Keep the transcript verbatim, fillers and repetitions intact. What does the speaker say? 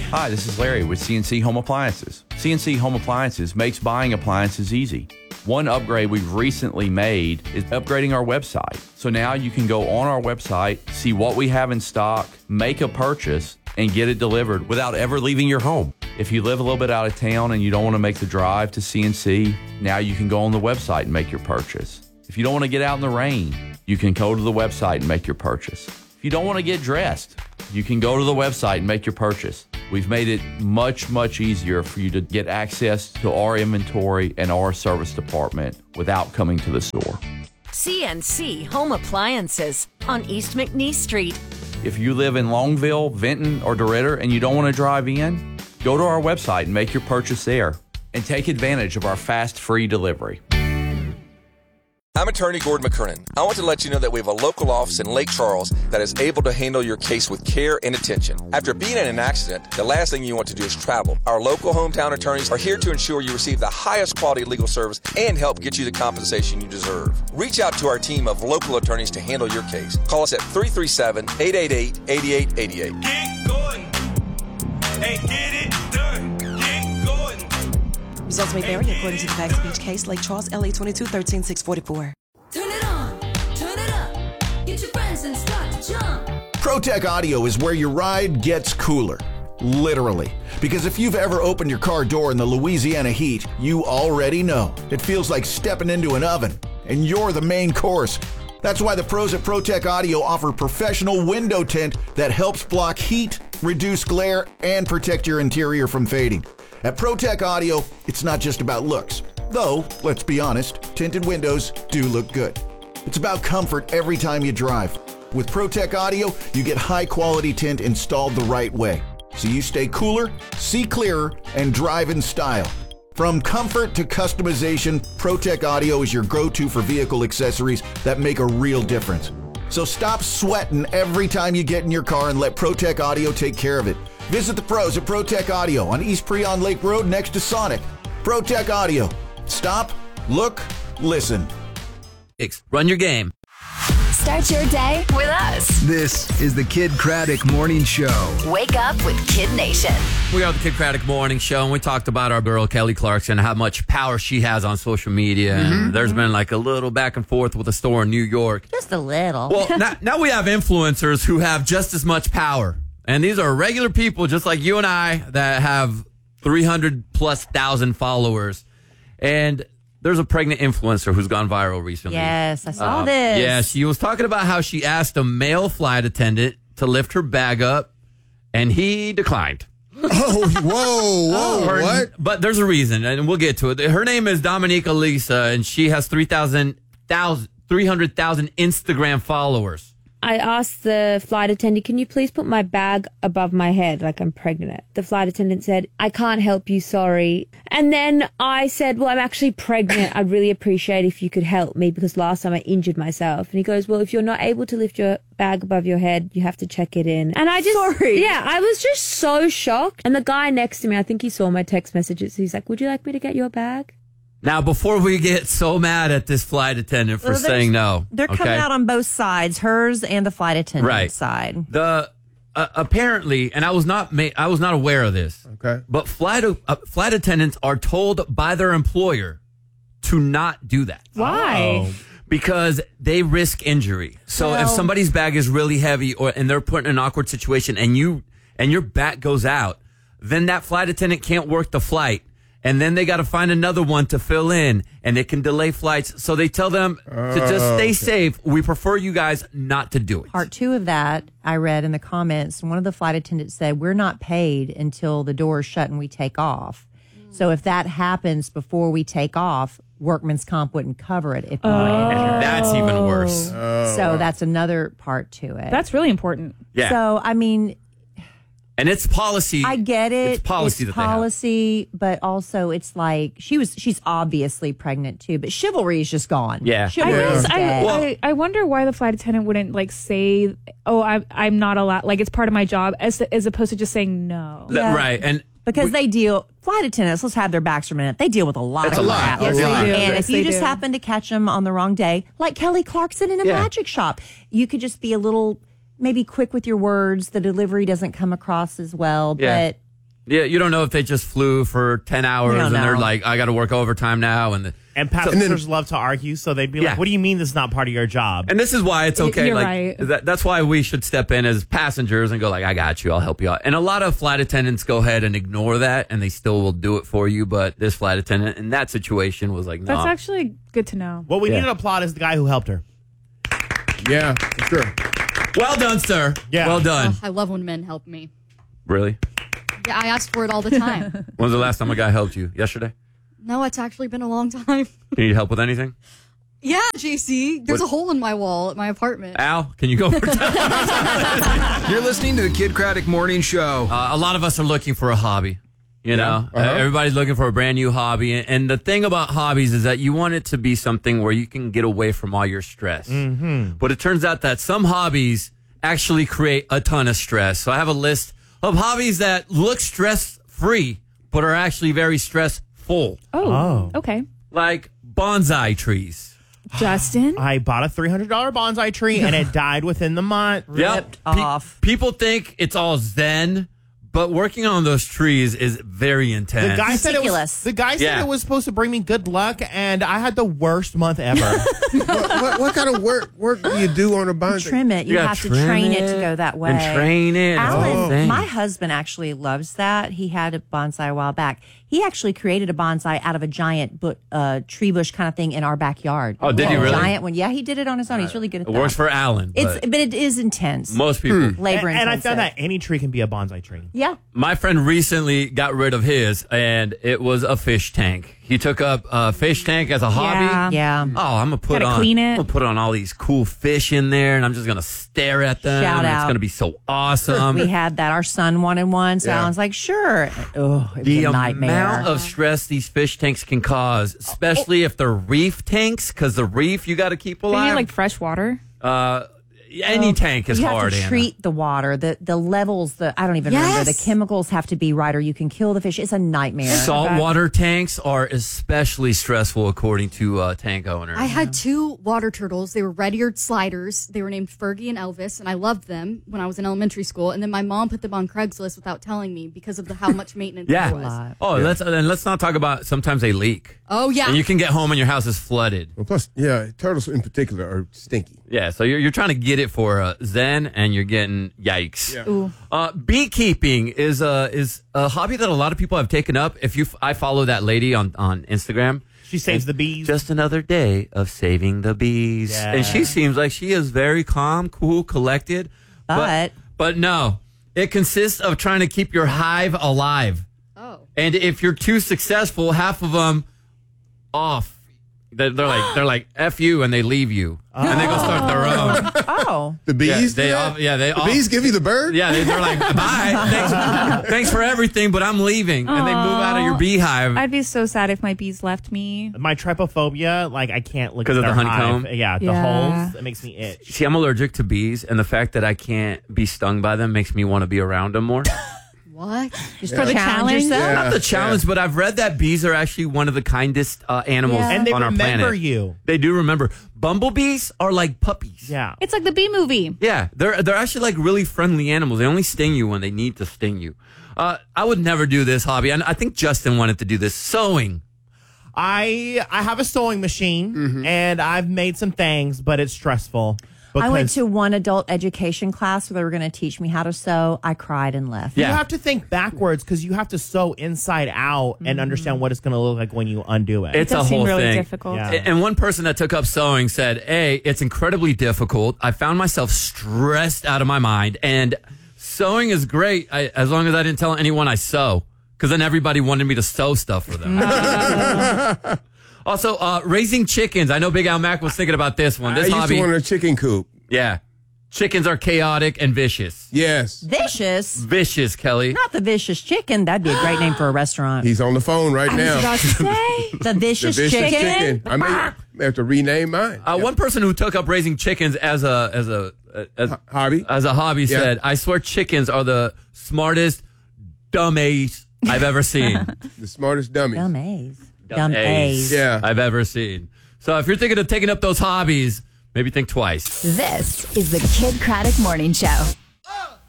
Hi, this is Larry with C N C Home Appliances. C N C Home Appliances makes buying appliances easy. One upgrade we've recently made is upgrading our website. So now you can go on our website, see what we have in stock, make a purchase, and get it delivered without ever leaving your home. If you live a little bit out of town and you don't want to make the drive to C N C, now you can go on the website and make your purchase. If you don't want to get out in the rain, you can go to the website and make your purchase. If you don't want to get dressed, you can go to the website and make your purchase. We've made it much, much easier for you to get access to our inventory and our service department without coming to the store. C N C Home Appliances on East McNeese Street. If you live in Longville, Vinton, or DeRidder and you don't want to drive in, go to our website and make your purchase there and take advantage of our fast, free delivery. I'm attorney Gordon McKernan. I want to let you know that we have a local office in Lake Charles that is able to handle your case with care and attention. After being in an accident, the last thing you want to do is travel. Our local hometown attorneys are here to ensure you receive the highest quality legal service and help get you the compensation you deserve. Reach out to our team of local attorneys to handle your case. Call us at three three seven, eight eight eight, eight eight eight eight. Get Gordon and get it done. Get Gordon. Results may vary according to the facts of each case. Lake Charles, L A twenty-two thirteen six forty-four. Turn it on, turn it up. Get your friends and start to jump. ProTech Audio is where your ride gets cooler. Literally. Because if you've ever opened your car door in the Louisiana heat, you already know. It feels like stepping into an oven, and you're the main course. That's why the pros at ProTech Audio offer professional window tint that helps block heat, reduce glare, and protect your interior from fading. At ProTech Audio, it's not just about looks. Though, let's be honest, tinted windows do look good. It's about comfort every time you drive. With ProTech Audio, you get high-quality tint installed the right way, so you stay cooler, see clearer, and drive in style. From comfort to customization, ProTech Audio is your go-to for vehicle accessories that make a real difference. So stop sweating every time you get in your car and let ProTech Audio take care of it. Visit the pros at ProTech Audio on East Preon Lake Road next to Sonic. ProTech Audio. Stop, look, listen. Run your game. Start your day with us. This is the Kid Craddock Morning Show. Wake up with Kid Nation. We are the Kid Craddock Morning Show, and we talked about our girl, Kelly Clarkson, how much power she has on social media. Mm-hmm. And there's been like a little back and forth with a store in New York. Just a little. Well, now, now we have influencers who have just as much power. And these are regular people just like you and I that have three hundred plus thousand followers. And there's a pregnant influencer who's gone viral recently. Yes, I saw uh, this. Yeah, she was talking about how she asked a male flight attendant to lift her bag up, and he declined. Oh, whoa, whoa, her, what? But there's a reason, and we'll get to it. Her name is Dominique Elisa, and she has three hundred thousand Instagram followers. I asked the flight attendant, can you please put my bag above my head like I'm pregnant? The flight attendant said, I can't help you, sorry. And then I said, well, I'm actually pregnant. I'd really appreciate if you could help me because last time I injured myself. And he goes, well, if you're not able to lift your bag above your head, you have to check it in. And I just, sorry. Yeah, I was just so shocked. And the guy next to me, I think he saw my text messages. He's like, would you like me to get your bag? Now, before we get so mad at this flight attendant for well, saying no. They're okay? coming out on both sides, hers and the flight attendant's right. side. The uh, apparently, and I was not ma- I was not aware of this. Okay. But flight uh, flight attendants are told by their employer to not do that. Why? Oh. Because they risk injury. So well, if somebody's bag is really heavy or and they're put in an awkward situation and you and your back goes out, then that flight attendant can't work the flight. And then they got to find another one to fill in, and it can delay flights. So they tell them to just stay okay. safe. We prefer you guys not to do it. Part two of that, I read in the comments, one of the flight attendants said, we're not paid until the door is shut and we take off. Mm. So if that happens before we take off, workman's comp wouldn't cover it if we were injured. And that's even worse. Oh. So that's another part to it. That's really important. Yeah. So, I mean... And it's policy. I get it. It's policy it's that policy, they have. But also it's like she was. She's obviously pregnant too. But chivalry is just gone. Yeah, chivalry I, is guess I, dead. I, I wonder why the flight attendant wouldn't like say, "Oh, I'm I'm not allowed." Like it's part of my job, as as opposed to just saying no. Yeah. Right, and because we, they deal flight attendants. Let's have their backs for a minute. They deal with a lot That's of a lot. crap. Yes, they do. And Yes, if you they just do. happen to catch them on the wrong day, like Kelly Clarkson in a Yeah. magic shop, you could just be a little maybe quick with your words. The delivery doesn't come across as well, Yeah. but Yeah, you don't know if they just flew for ten hours and they're like, I got to work overtime now. And, the, and passengers love to argue, so they'd be Yeah. like, what do you mean this is not part of your job? And this is why it's okay. You're like right. that, that's why we should step in as passengers and go like, I got you. I'll help you out. And a lot of flight attendants go ahead and ignore that, and they still will do it for you. But this flight attendant in that situation was like, no. That's actually good to know. What we Yeah. need to applaud is the guy who helped her. Yeah, for sure. Well done, sir. Yeah. Well done. Oh, I love when men help me. Really? Yeah, I ask for it all the time. When was the last time a guy helped you? Yesterday? No, it's actually been a long time. Do you need help with anything? Yeah, J C. There's What- a hole in my wall at my apartment. Al, can you go over You're listening to the Kid Craddock Morning Show. Uh, a lot of us are looking for a hobby. You know, Uh-huh. Uh, everybody's looking for a brand new hobby. And, and the thing about hobbies is that you want it to be something where you can get away from all your stress. Mm-hmm. But it turns out that some hobbies actually create a ton of stress. So I have a list of hobbies that look stress free, but are actually very stressful. Oh, Oh. okay. Like bonsai trees. Justin? I bought a three hundred dollars bonsai tree, and it died within the month. Ripped Pe- off. people think it's all zen, but working on those trees is very intense. The guy said it was. Ridiculous. The guy said Yeah. it was supposed to bring me good luck, and I had the worst month ever. what, what, what kind of work work do you do on a bonsai? Trim it. You gotta have to trim train it, it to go that way. and train it. It's a whole Alan, thing. my husband actually loves that. He had a bonsai a while back. He actually created a bonsai out of a giant bu- uh, tree bush kind of thing in our backyard. Oh, did he A really? Giant one. Yeah, he did it on his own. He's really good at It that. works for Alan. It's, but but it is intense. most people. Labor and, and I intensive. found that any tree can be a bonsai tree. Yeah. My friend recently got rid of his, and it was a fish tank. He took up a fish tank as a hobby. Yeah. Yeah. Oh, I'm gonna put Gotta on. clean it. I'm gonna put on all these cool fish in there, and I'm just gonna stare at them. Shout and It's out. gonna be so awesome. We had that. Our son wanted one, so Yeah. Alan's like, sure. Oh, it was the a nightmare. amount of stress these fish tanks can cause, especially if they're reef tanks, because the reef you got to keep Do you alive. need like fresh water? uh, any tank is you hard. have to Anna. treat the water, the the levels, the I don't even remember. The Yes. chemicals have to be right, or you can kill the fish. It's a nightmare. Saltwater tanks are especially stressful, according to uh, tank owners. I had two water turtles. They were red-eared sliders. They were named Fergie and Elvis, and I loved them when I was in elementary school. And then my mom put them on Craigslist without telling me because of the how much maintenance Yeah. it was. Oh, let's and let's not talk about sometimes they leak. Oh, yeah. And you can get home and your house is flooded. Well, plus, yeah, turtles in particular are stinky. Yeah, so you're you're trying to get it for uh, Zen, and you're getting yikes. Yeah. Ooh. Uh, beekeeping is a is a hobby that a lot of people have taken up. If you, f- I follow that lady on on Instagram. She saves the bees. Just another day of saving the bees, Yeah. and she seems like she is very calm, cool, collected. But- but no, it consists of trying to keep your hive alive. Oh. And if you're too successful, half of them off. They're, they're like they're like F you, and they leave you, and they go start their own. Oh, The bees? Yeah, do they that? off, yeah they the off, bees give you the bird? yeah they, they're like bye, thanks, thanks for everything, but I'm leaving, and they move out of your Aw. beehive. I'd be so sad if my bees left me. My trypophobia, like I can't look 'Cause at of the their honeycomb? hive. Yeah, the Yeah. holes. It makes me itch. See, I'm allergic to bees, and the fact that I can't be stung by them makes me want to be around them more. What? just For the challenge challenge? yourself. Not the challenge, but I've read that bees are actually one of the kindest uh, animals Yeah. And they on our remember planet. you. They do remember. Bumblebees are like puppies. Yeah. It's like the bee movie. Yeah, they're they're actually like really friendly animals. They only sting you when they need to sting you. Uh, I would never do this hobby, and I think Justin wanted to do this. Sewing. I I have a sewing machine, and I've made some things, but it's stressful. I went because to one adult education class where they were going to teach me how to sew. I cried and left. You have to think backwards because you have to sew inside out and understand what it's going to look like when you undo it. It's a does seem whole really thing. difficult. Yeah. And one person that took up sewing said, "A, it's incredibly difficult. I found myself stressed out of my mind, and sewing is great I, as long as I didn't tell anyone I sew, because then everybody wanted me to sew stuff for them." Also, uh, raising chickens. I know Big Al Mac was thinking about this one. This I used hobby, to want a chicken coop. yeah, chickens are chaotic and vicious. Yes. Vicious. Vicious, Kelly. Not the vicious chicken. That'd be a great name for a restaurant. He's on the phone right I was now. about to say the vicious, the vicious chicken. chicken. I may may have to rename mine. Uh, one person who took up raising chickens as a as a as, hobby as a hobby Yeah. said, "I swear chickens are the smartest dummies I've ever seen." The smartest dummies. Dumb A's. Dumb A's Yeah. I've ever seen. So if you're thinking of taking up those hobbies, maybe think twice. This is the Kid Craddock Morning Show.